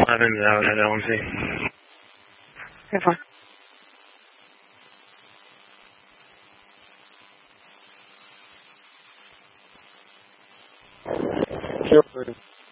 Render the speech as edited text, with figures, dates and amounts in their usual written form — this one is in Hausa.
I don't know that I don't see. Okay, fine. Sure.